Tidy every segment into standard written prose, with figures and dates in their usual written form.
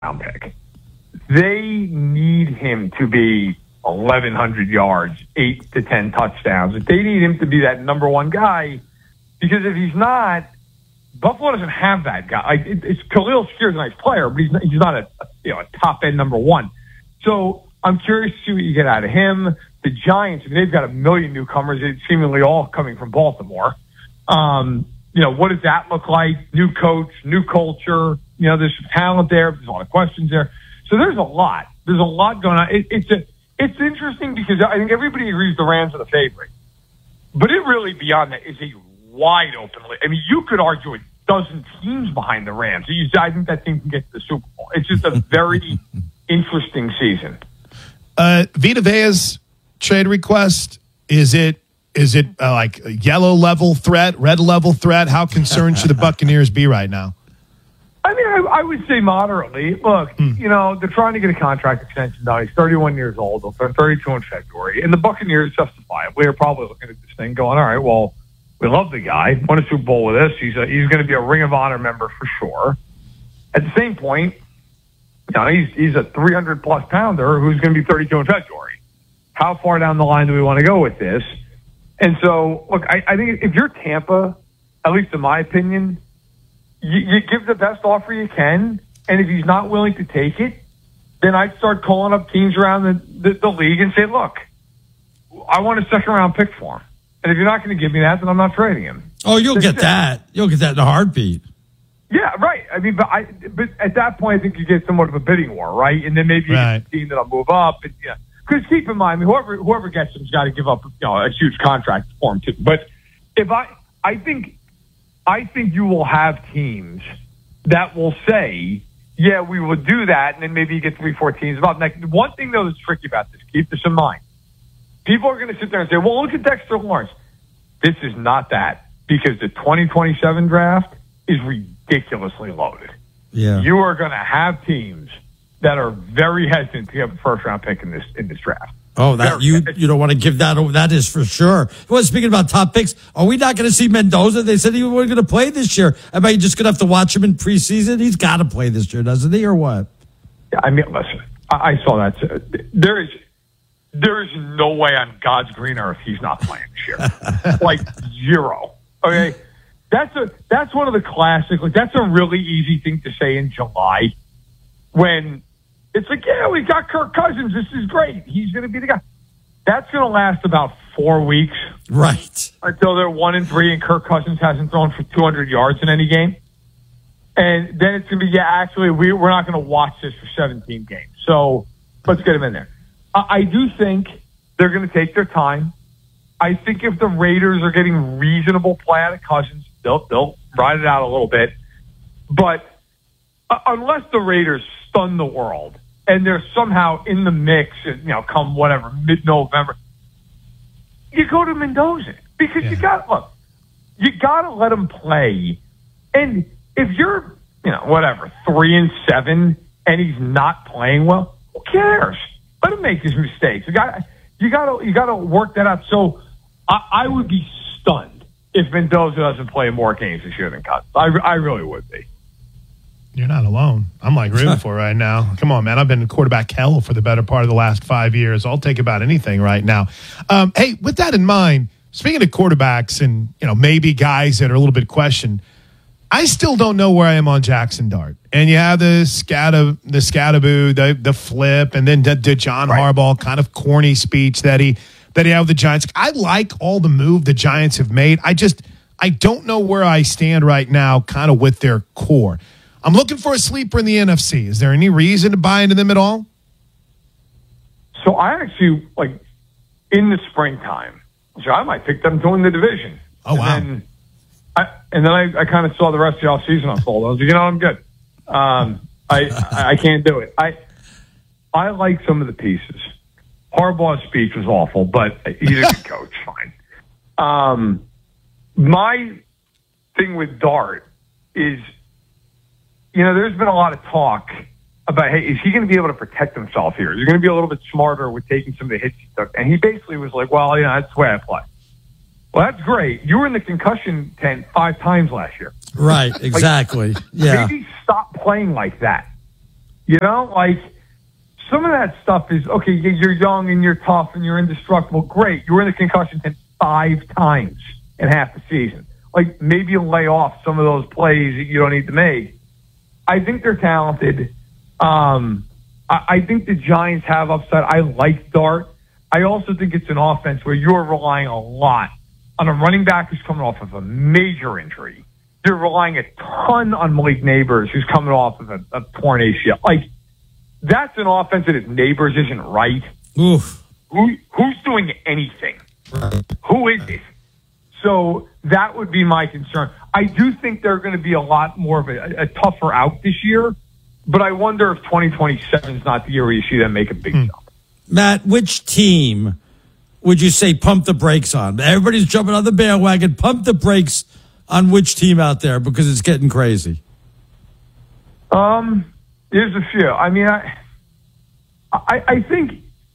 round pick. They need him to be 1,100 yards, 8 to 10 touchdowns. They need him to be that number one guy, because if he's not, Buffalo doesn't have that guy. It's Khalil Shakir's a nice player, but he's not a top end number one. So I'm curious to see what you get out of him. The Giants, they've got a million newcomers, seemingly all coming from Baltimore. What does that look like? New coach, new culture. There's some talent there. There's a lot of questions there. So there's a lot. There's a lot going on. It's interesting because I think everybody agrees the Rams are the favorite. But it really, beyond that, is a wide open list. I mean, you could argue a dozen teams behind the Rams. I think that team can get to the Super Bowl. It's just a very interesting season. Vita Vea's trade request, is it like a yellow level threat, red level threat? How concerned should the Buccaneers be right now? I mean, I would say moderately. Look, they're trying to get a contract extension done. He's 31 years old. He'll turn 32 in February. And the Buccaneers, justifiably, are probably looking at this thing going, all right, well, we love the guy. Won a Super Bowl with us. He's going to be a Ring of Honor member for sure. At the same point, he's a 300-plus pounder who's going to be 32 in February. How far down the line do we want to go with this? And so, look, I think if you're Tampa, at least in my opinion, you give the best offer you can, and if he's not willing to take it, then I'd start calling up teams around the league and say, look, I want a second-round pick for him. And if you're not going to give me that, then I'm not trading him. Oh, you'll get that. You'll get that in a heartbeat. Yeah, right. I mean, but at that point, I think you get somewhat of a bidding war, right? And then maybe you get a team that'll move up. Because keep in mind, whoever gets him's got to give up a huge contract for him too. But I think you will have teams that will say, yeah, we will do that, and then maybe you get 3-4 teams about next. One thing though that's tricky about this, keep this in mind. People are going to sit there and say, well, look at Dexter Lawrence. This is not that, because the 2027 draft is ridiculously loaded. Yeah. You are going to have teams that are very hesitant to have a first-round pick in this draft. Oh, that you don't want to give that over. That is for sure. Well, speaking about top picks, are we not going to see Mendoza? They said he wasn't going to play this year. I bet you're just going to have to watch him in preseason. He's got to play this year, doesn't he, or what? Yeah, I mean, listen, I saw that. There is no way on God's green earth he's not playing this year. Like zero. Okay, that's one of the classic. Like, that's a really easy thing to say in July when it's like, yeah, we got Kirk Cousins. This is great. He's going to be the guy. That's going to last about 4 weeks, right? Until they're 1-3 and Kirk Cousins hasn't thrown for 200 yards in any game, and then it's going to be, yeah, actually, we're not going to watch this for 17 games. So let's get him in there. I do think they're going to take their time. I think if the Raiders are getting reasonable play out of Cousins, they'll ride it out a little bit. But unless the Raiders stun the world and they're somehow in the mix, come whatever, mid-November, you go to Mendoza because you got to let him play. And if you're, 3-7 and he's not playing well, who cares? Let him make his mistakes. You got to work that out. So I would be stunned if Mendoza doesn't play more games this year than Cousins. I really would be. You're not alone. I'm like rooting for right now. Come on, man. I've been in quarterback hell for the better part of the last 5 years. I'll take about anything right now. Hey, with that in mind, speaking of quarterbacks and maybe guys that are a little bit questioned, I still don't know where I am on Jackson Dart. And you have the scattaboo, the flip, and then the John Harbaugh kind of corny speech that he had with the Giants. I like all the move the Giants have made. I don't know where I stand right now kind of with their core. I'm looking for a sleeper in the NFC. Is there any reason to buy into them at all? So I actually, in the springtime, so I might pick them to win the division. Oh, wow. And then I kind of saw the rest of the offseason unfold. I was like, I'm good. I can't do it. I like some of the pieces. Harbaugh's speech was awful, but he's a good coach. Fine. My thing with Dart is, there's been a lot of talk about, hey, is he going to be able to protect himself here? Is he going to be a little bit smarter with taking some of the hits he took? And he basically was like, well, that's the way I play. Well, that's great. You were in the concussion tent 5 times last year. Right, exactly. Yeah. Maybe stop playing like that. You know, like some of that stuff is okay. You're young and you're tough and you're indestructible. Great, you were in the concussion tent 5 times in half the season. Like maybe you lay off some of those plays that you don't need to make. I think they're talented. I think the Giants have upside. I like Dart. I also think it's an offense where you're relying a lot on a running back who's coming off of a major injury. You're relying a ton on Malik Neighbors, who's coming off of a torn ACL. Like, that's an offense that if Neighbors isn't right, Oof. Who's doing anything? Right. Who is it? So that would be my concern. I do think they're going to be a lot more of a tougher out this year, but I wonder if 2027 is not the year where you see them make a big jump. Matt, which team would you say pump the brakes on? Everybody's jumping on the bandwagon. Pump the brakes on which team out there because it's getting crazy. There's a few. I mean, I think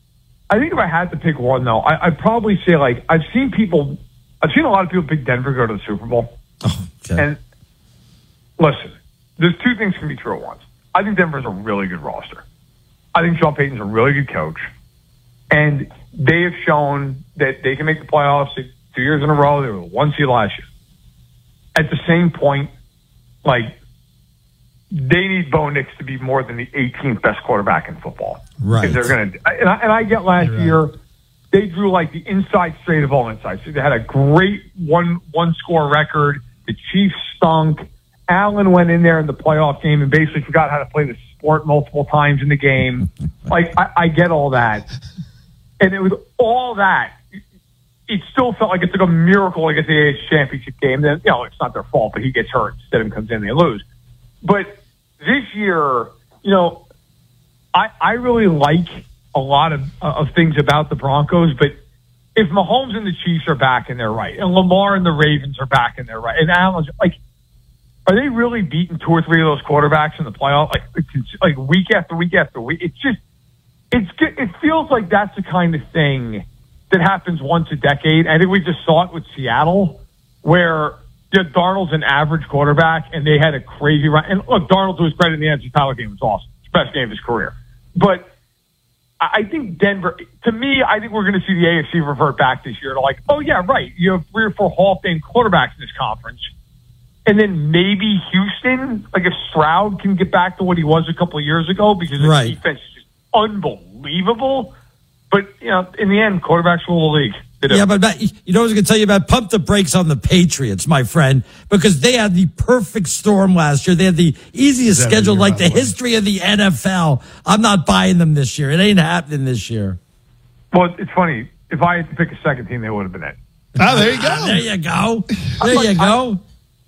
if I had to pick one, though, I'd probably say, like, I've seen a lot of people pick Denver go to the Super Bowl. Oh, okay. And listen, there's 2 things can be true at once. I think Denver's a really good roster. I think Sean Payton's a really good coach. And they have shown that they can make the playoffs 2 years in a row. They were 1 seed last year. At the same point, like, they need Bo Nix to be more than the 18th best quarterback in football. Right. They're going to, and I get last year, they drew like the inside straight of all insides. So they had a great one score record. The Chiefs stunk. Allen went in there in the playoff game and basically forgot how to play the sport multiple times in the game. Like, I get all that. And it was all that. It still felt like it took a miracle to get the AFC Championship game. Then, you know, it's not their fault, but he gets hurt. Instead of him comes in, they lose. But this year, you know, I really like a lot of things about the Broncos. But if Mahomes and the Chiefs are back and they're right, and Lamar and the Ravens are back and they're right, and Allen's like, are they really beating 2 or 3 of those quarterbacks in the playoff? Like week after week after week. It's just, it feels like that's the kind of thing that happens once a decade. I think we just saw it with Seattle, where Darnold's an average quarterback, and they had a crazy run. And look, Darnold, to his credit in the NFC title game, was awesome. It's the best game of his career. But I think Denver, to me, I think we're going to see the AFC revert back this year to like, oh, yeah, right. You have 3 or 4 Hall of Fame quarterbacks in this conference. And then maybe Houston, like if Stroud can get back to what he was a couple of years ago because the defense is just unbelievable. But, you know, in the end, quarterbacks rule the league. Yeah, but Matt, you know what I was going to tell you about? Pump the brakes on the Patriots, my friend, because they had the perfect storm last year. They had the easiest schedule, like the history of the NFL. I'm not buying them this year. It ain't happening this year. Well, it's funny. If I had to pick a second team, they would have been it. Oh, there you go. There you go. There you go.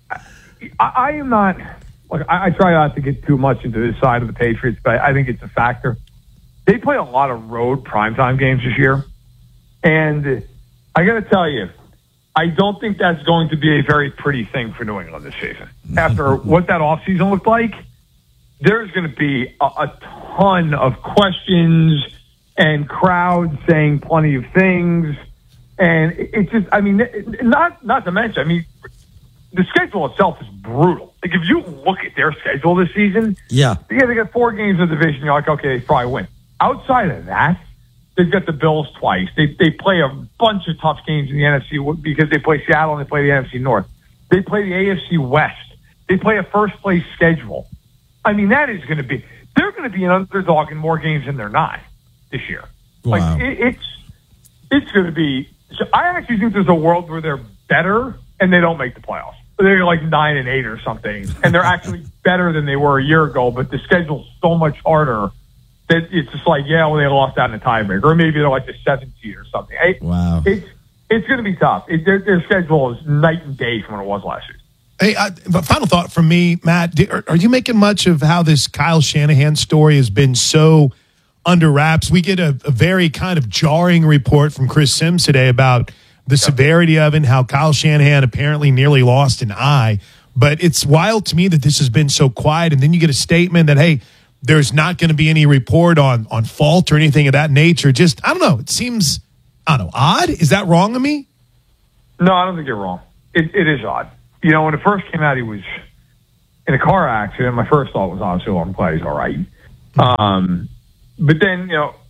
I am not, like, I try not to get too much into this side of the Patriots, but I think it's a factor. They play a lot of road primetime games this year. And I got to tell you, I don't think that's going to be a very pretty thing for New England this season. After what that offseason looked like, there's going to be a ton of questions and crowds saying plenty of things. And it's just, I mean, not to mention, I mean, the schedule itself is brutal. Like, if you look at their schedule this season, they got 4 games of the division. You're like, okay, they probably win. Outside of that, they've got the Bills twice. They play a bunch of tough games in the NFC because they play Seattle and they play the NFC North. They play the AFC West. They play a first-place schedule. I mean, that is going to be – they're going to be an underdog in more games than they're not this year. Wow. Like, it's going to be – I actually think there's a world where they're better and they don't make the playoffs. They're like 9-8 or something, and they're actually better than they were a year ago, but the schedule's so much harder that it's just like, yeah, well, they lost out in a tiebreaker, or maybe they're like the 7th seed or something. Wow. It's going to be tough. Their schedule is night and day from what it was last year. Hey, final thought from me, Matt. Are you making much of how this Kyle Shanahan story has been so under wraps? We get a very kind of jarring report from Chris Sims today about the severity of it, and how Kyle Shanahan apparently nearly lost an eye. But it's wild to me that this has been so quiet. And then you get a statement that, hey, there's not going to be any report on fault or anything of that nature. Just, I don't know. It seems, I don't know, odd. Is that wrong of me? No, I don't think you're wrong. It is odd. You know, when it first came out, he was in a car accident. My first thought was, honestly, well, I'm glad he's all right. But then,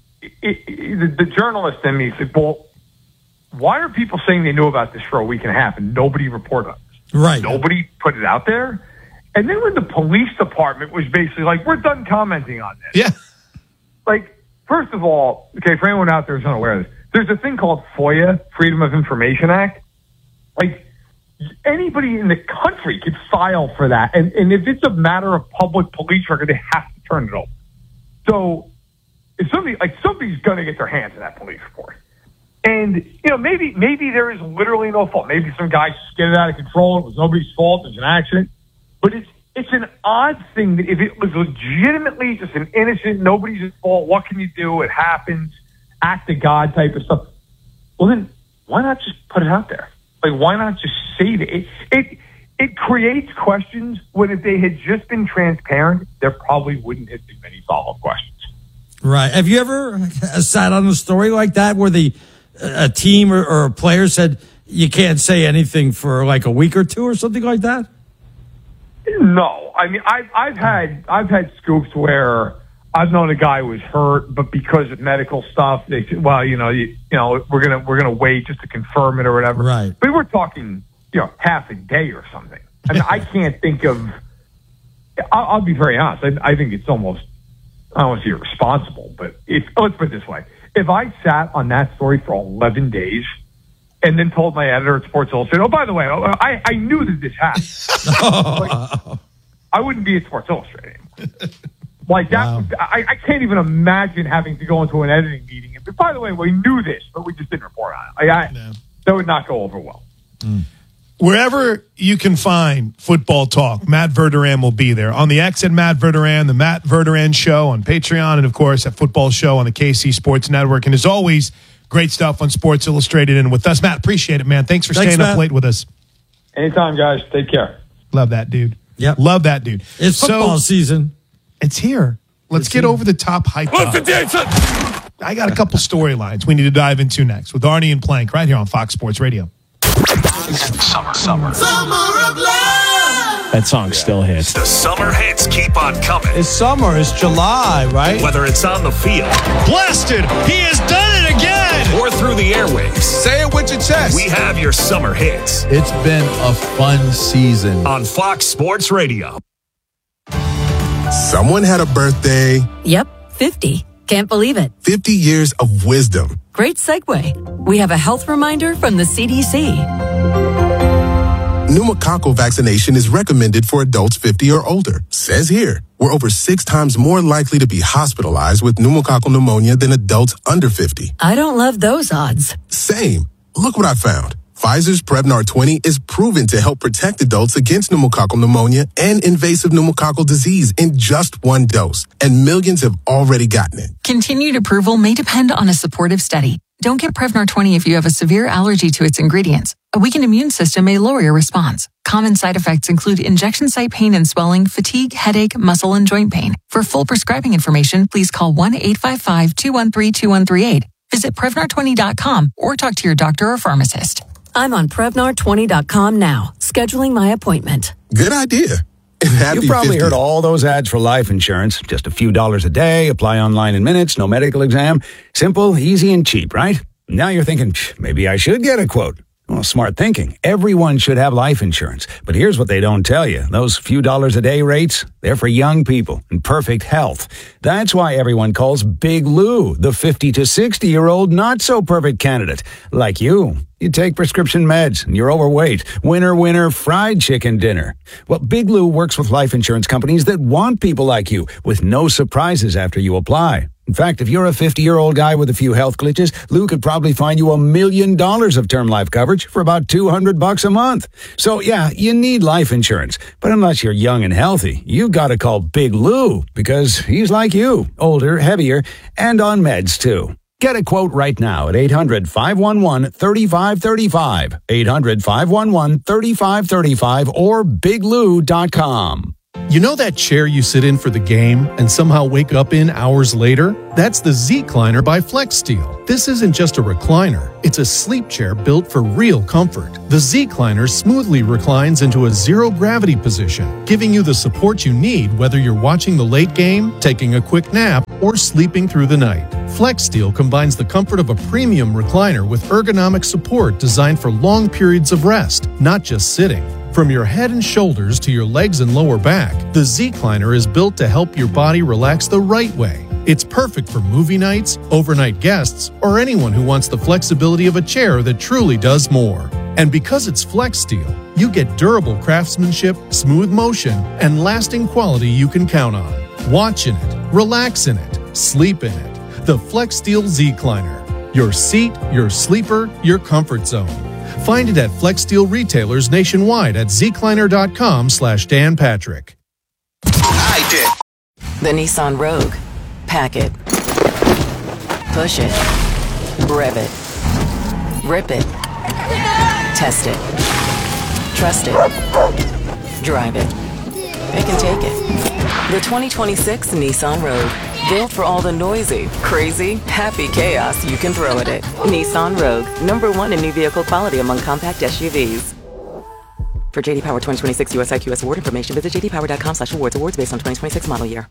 the journalist in me said, well, why are people saying they knew about this for a week and a half and nobody reported on this? Right. Nobody put it out there. And then when the police department was basically like, we're done commenting on this. Yeah. Like, first of all, okay, for anyone out there who's unaware of this, there's a thing called FOIA, Freedom of Information Act. Like, anybody in the country could file for that. And if it's a matter of public police record, they have to turn it over. So if somebody's going to get their hands on that police report. And, maybe there is literally no fault. Maybe some guy get it out of control. It was nobody's fault. There's an accident. But it's an odd thing that if it was legitimately just an innocent, nobody's at fault, what can you do? It happens, act of God type of stuff. Well, then why not just put it out there? Like, why not just say that? It creates questions when if they had just been transparent, there probably wouldn't have been many follow-up questions. Right. Have you ever sat on a story like that where a team or a player said you can't say anything for like a week or two or something like that? No, I mean I've had scoops where I've known a guy was hurt, but because of medical stuff, they said, well, we're gonna wait just to confirm it or whatever. Right. But we're talking, half a day or something. I mean, I can't think of. I'll be very honest. I think it's almost, I don't want to say irresponsible, but let's put it this way: if I sat on that story for 11 days. And then told my editor at Sports Illustrated, oh, by the way, I knew that this happened. I wouldn't be at Sports Illustrated anymore. Like that, wow. I can't even imagine having to go into an editing meeting. But by the way, we knew this, but we just didn't report on it. That would not go over well. Wherever you can find football talk, Matt Verderam will be there. On the X at Matt Verderam, the Matt Verderam Show on Patreon, and, of course, at Football Show on the KC Sports Network. And as always, great stuff on Sports Illustrated and with us. Matt, appreciate it, man. Thanks for staying up late with us. Anytime, guys. Take care. Love that dude. Yep. Love that dude. It's football season. It's here. Let's get over the top hype. I got a couple storylines we need to dive into next with Arnie and Plank right here on Fox Sports Radio. Summer of love. That song still hits. The summer hits keep on coming. It's summer. It's July, right? Whether it's on the field. Blasted. He has done it again. Or through the airwaves. Say it with your chest. We have your summer hits. It's been a fun season. On Fox Sports Radio. Someone had a birthday. Yep, 50. Can't believe it. 50 years of wisdom. Great segue. We have a health reminder from the CDC. Pneumococcal vaccination is recommended for adults 50 or older. Says here, we're over 6 times more likely to be hospitalized with pneumococcal pneumonia than adults under 50. I don't love those odds. Same. Look what I found. Pfizer's Prevnar 20 is proven to help protect adults against pneumococcal pneumonia and invasive pneumococcal disease in just 1 dose, and millions have already gotten it. Continued approval may depend on a supportive study. Don't get Prevnar 20 if you have a severe allergy to its ingredients. A weakened immune system may lower your response. Common side effects include injection site pain and swelling, fatigue, headache, muscle, and joint pain. For full prescribing information, please call 1-855-213-2138. Visit Prevnar20.com or talk to your doctor or pharmacist. I'm on Prevnar20.com now, scheduling my appointment. Good idea. You've probably heard all those ads for life insurance. Just a few dollars a day, apply online in minutes, no medical exam. Simple, easy, and cheap, right? Now you're thinking, maybe I should get a quote. Well, smart thinking. Everyone should have life insurance. But here's what they don't tell you. Those few dollars a day rates, they're for young people in perfect health. That's why everyone calls Big Lou the 50 to 60-year-old not-so-perfect candidate. Like you. You take prescription meds and you're overweight. Winner, fried chicken dinner. Well, Big Lou works with life insurance companies that want people like you with no surprises after you apply. In fact, if you're a 50-year-old guy with a few health glitches, Lou could probably find you $1 million of term life coverage for about $200 a month. So, yeah, you need life insurance. But unless you're young and healthy, you've got to call Big Lou because he's like you, older, heavier, and on meds, too. Get a quote right now at 800-511-3535, 800-511-3535, or biglou.com. You know that chair you sit in for the game and somehow wake up in hours later? That's the Z-Cliner by FlexSteel. This isn't just a recliner. It's a sleep chair built for real comfort. The Z-Cliner smoothly reclines into a zero-gravity position, giving you the support you need whether you're watching the late game, taking a quick nap, or sleeping through the night. FlexSteel combines the comfort of a premium recliner with ergonomic support designed for long periods of rest, not just sitting. From your head and shoulders to your legs and lower back, the Z-Cliner is built to help your body relax the right way. It's perfect for movie nights, overnight guests, or anyone who wants the flexibility of a chair that truly does more. And because it's FlexSteel, you get durable craftsmanship, smooth motion, and lasting quality you can count on. Watch in it, relax in it, sleep in it. The FlexSteel Z-Cliner. Your seat, your sleeper, your comfort zone. Find it at FlexSteel retailers nationwide at zcliner.com/Dan Patrick. I did. The Nissan Rogue. Pack it. Push it. Rev it. Rip it. Test it. Trust it. Drive it. It can take it. The 2026 Nissan Rogue. Built for all the noisy, crazy, happy chaos you can throw at it. Nissan Rogue, #1 in new vehicle quality among compact SUVs. For JD Power 2026 US IQS award information, visit jdpower.com/awards. Awards based on 2026 model year.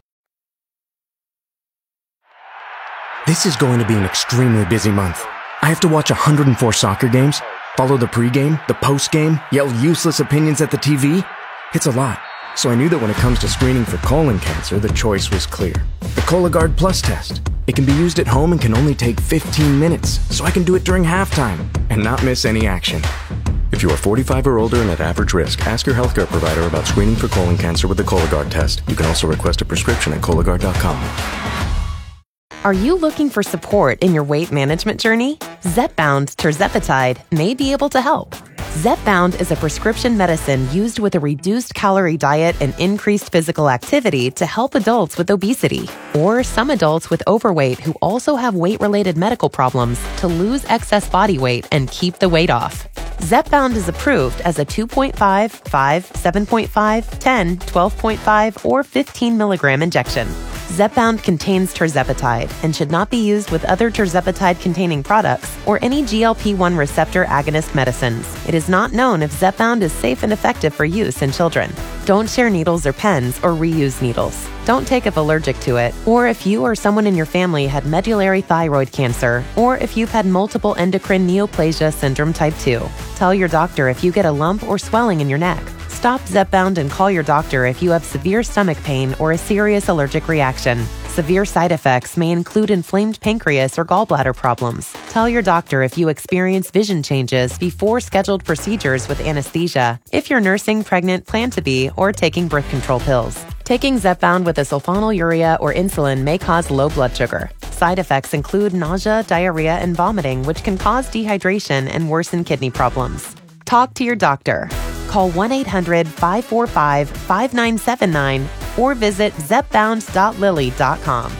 This is going to be an extremely busy month. I have to watch 104 soccer games, follow the pregame, the postgame, yell useless opinions at the TV. It's a lot. So I knew that when it comes to screening for colon cancer, the choice was clear. The Cologuard Plus test. It can be used at home and can only take 15 minutes, so I can do it during halftime and not miss any action. If you are 45 or older and at average risk, ask your healthcare provider about screening for colon cancer with the Cologuard test. You can also request a prescription at Cologuard.com. Are you looking for support in your weight management journey? Zepbound tirzepatide may be able to help. Zepbound is a prescription medicine used with a reduced calorie diet and increased physical activity to help adults with obesity, or some adults with overweight who also have weight-related medical problems to lose excess body weight and keep the weight off. Zepbound is approved as a 2.5, 5, 7.5, 10, 12.5, or 15 milligram injection. Zepbound contains tirzepatide and should not be used with other tirzepatide-containing products or any GLP-1 receptor agonist medicines. It is not known if Zepbound is safe and effective for use in children. Don't share needles or pens or reuse needles. Don't take if allergic to it, or if you or someone in your family had medullary thyroid cancer, or if you've had multiple endocrine neoplasia syndrome type 2. Tell your doctor if you get a lump or swelling in your neck. Stop Zepbound and call your doctor if you have severe stomach pain or a serious allergic reaction. Severe side effects may include inflamed pancreas or gallbladder problems. Tell your doctor if you experience vision changes before scheduled procedures with anesthesia, if you're nursing, pregnant, plan to be, or taking birth control pills. Taking Zepbound with a sulfonylurea or insulin may cause low blood sugar. Side effects include nausea, diarrhea, and vomiting, which can cause dehydration and worsen kidney problems. Talk to your doctor. Call 1-800-545-5979 or visit zepbound.lilly.com.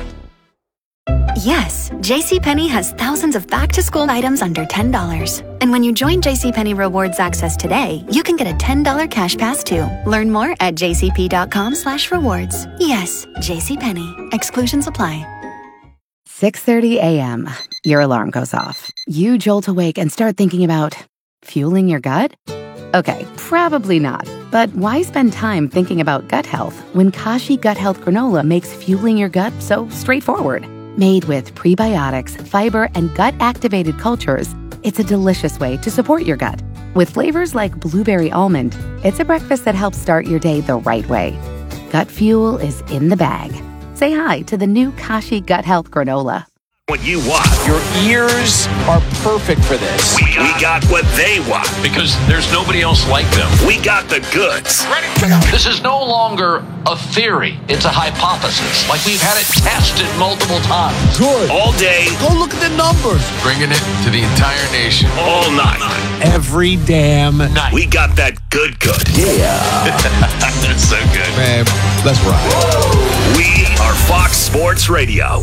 Yes, JCPenney has thousands of back-to-school items under $10. And when you join JCPenney Rewards Access today, you can get a $10 cash pass too. Learn more at jcp.com/rewards. Yes, JCPenney. Exclusions apply. 6:30 a.m. Your alarm goes off. You jolt awake and start thinking about fueling your gut? Okay, probably not. But why spend time thinking about gut health when Kashi Gut Health Granola makes fueling your gut so straightforward? Made with prebiotics, fiber, and gut-activated cultures, it's a delicious way to support your gut. With flavors like blueberry almond, it's a breakfast that helps start your day the right way. Gut fuel is in the bag. Say hi to the new Kashi Gut Health Granola. What you want. Your ears are perfect for this. We got what they want. Because there's nobody else like them. We got the goods. Ready? This is no longer a theory. It's a hypothesis. Like we've had it tested multiple times. Good. All day. Go look at the numbers. Bringing it to the entire nation. All night. Every damn night. We got that good. Yeah. That's so good. Man, let's ride. We are Fox Sports Radio.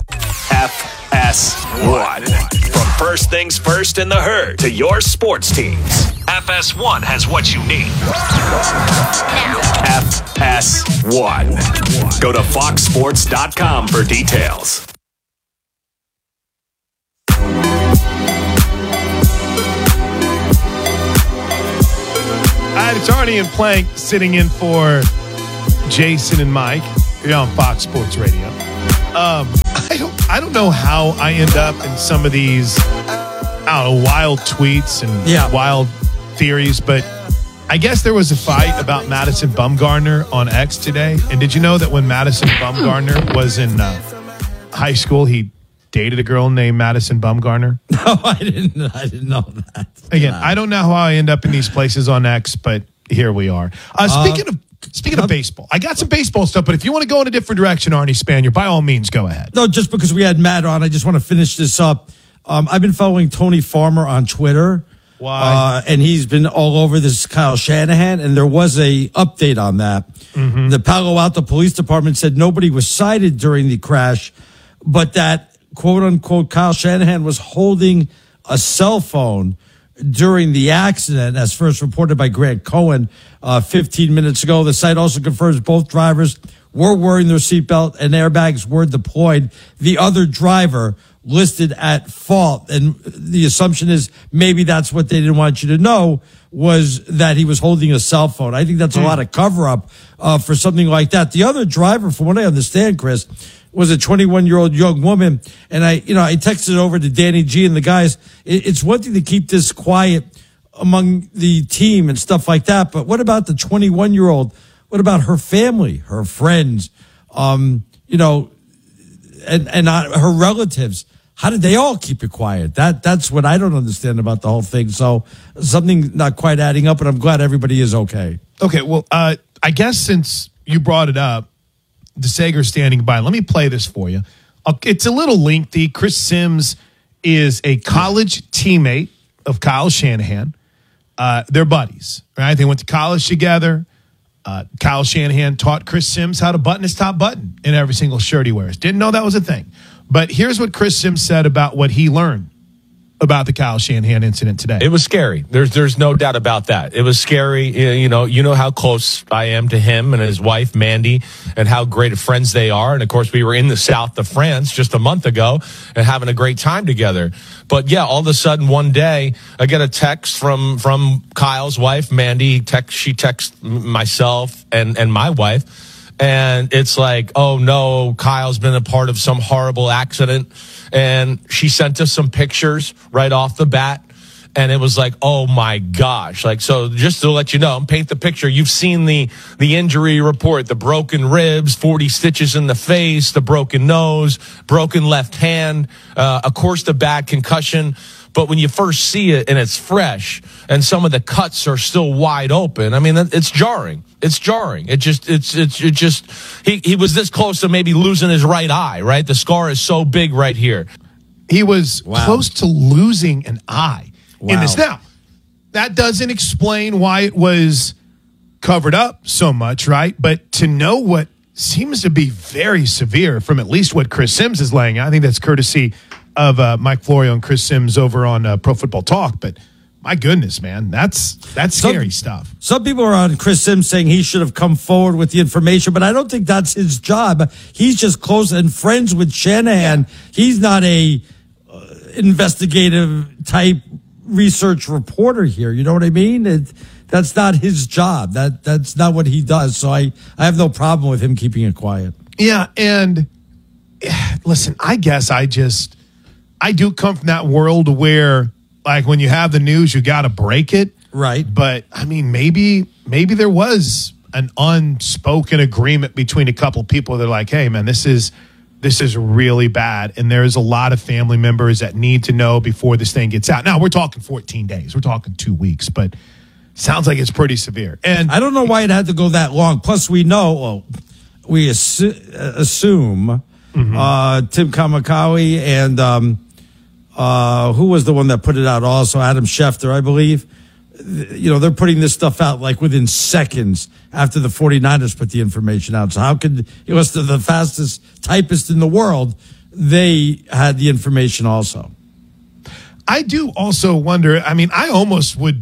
FS1. From first things first in the herd to your sports teams. FS1 has what you need. FS1. Go to foxsports.com for details. It's Arnie and Plank sitting in for Jason and Mike. You're on Fox Sports Radio. I don't know how I end up in some of these, wild tweets and wild theories, but I guess there was a fight about Madison Bumgarner on X today. And did you know that when Madison Bumgarner was in high school, he dated a girl named Madison Bumgarner? No, I didn't know that. Again, I don't know how I end up in these places on X, but here we are. Speaking of baseball, I got some baseball stuff, but if you want to go in a different direction, Arnie Spanier, by all means, go ahead. No, just because we had Matt on, I just want to finish this up. I've been following Tony Farmer on Twitter. Why? And he's been all over this Kyle Shanahan, and there was a update on that. Mm-hmm. The Palo Alto Police Department said nobody was cited during the crash, but that, quote-unquote, Kyle Shanahan was holding a cell phone during the accident, as first reported by Grant Cohen 15 minutes ago. The site also confirms both drivers were wearing their seatbelt and airbags were deployed. The other driver listed at fault, and the assumption is maybe that's what they didn't want you to know, was that he was holding a cell phone. I think that's a lot of cover-up for something like that. The other driver, from what I understand, Chris, was a 21-year-old young woman, and I texted over to Danny G and the guys. It's one thing to keep this quiet among the team and stuff like that, but what about the 21-year-old? What about her family, her friends, and her relatives? How did they all keep it quiet? That's what I don't understand about the whole thing. So something not quite adding up, and I'm glad everybody is okay. Okay, well, I guess since you brought it up, DeSager's standing by. Let me play this for you. It's a little lengthy. Chris Sims is a college teammate of Kyle Shanahan. They're buddies, right? They went to college together. Kyle Shanahan taught Chris Sims how to button his top button in every single shirt he wears. Didn't know that was a thing. But here's what Chris Sims said about what he learned about the Kyle Shanahan incident today. It was scary. There's no doubt about that. It was scary. You know how close I am to him and his wife, Mandy, and how great of friends they are. And, of course, we were in the south of France just a month ago and having a great time together. But, yeah, all of a sudden one day I get a text from Kyle's wife, Mandy. She texts myself and my wife. And it's like, oh, no, Kyle's been a part of some horrible accident. And she sent us some pictures right off the bat. And it was like, oh, my gosh. Like, so just to let you know, paint the picture. You've seen the injury report, the broken ribs, 40 stitches in the face, the broken nose, broken left hand, of course, the bad concussion. But when you first see it and it's fresh and some of the cuts are still wide open, I mean, it's jarring. It's jarring. He was this close to maybe losing his right eye, right? The scar is so big right here. He was close to losing an eye in this. Now, that doesn't explain why it was covered up so much, right? But to know what seems to be very severe from at least what Chris Sims is laying out, I think that's courtesy of Mike Florio and Chris Sims over on Pro Football Talk. But my goodness, man, that's scary stuff. Some people are on Chris Sims saying he should have come forward with the information, but I don't think that's his job. He's just close and friends with Shanahan. He's not a investigative type research reporter here. You know what I mean? That's not his job. That's not what he does. So I have no problem with him keeping it quiet. Yeah, and listen, I guess I do come from that world where, like, when you have the news, you got to break it. Right. But, I mean, maybe there was an unspoken agreement between a couple people that are like, hey, man, this is really bad. And there's a lot of family members that need to know before this thing gets out. Now, we're talking 14 days. We're talking 2 weeks. But sounds like it's pretty severe. And I don't know why it had to go that long. Plus, we know, we assume Tim Kamakawi and who was the one that put it out also? Adam Schefter, I believe. They're putting this stuff out like within seconds after the 49ers put the information out. So how could, unless they're the fastest typist in the world, they had the information also. I do also wonder, I mean, I almost would be of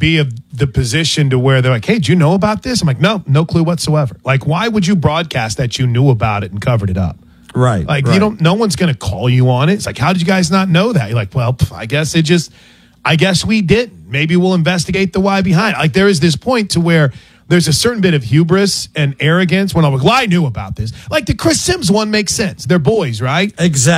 the position to where they're like, hey, did you know about this? I'm like, no clue whatsoever. Like, why would you broadcast that you knew about it and covered it up? Right. Like, no one's going to call you on it. It's like, how did you guys not know that? You're like, well, I guess we didn't. Maybe we'll investigate the why behind it. Like, there is this point to where there's a certain bit of hubris and arrogance when I'm like, well, I knew about this. Like, the Chris Sims one makes sense. They're boys, right? Exactly.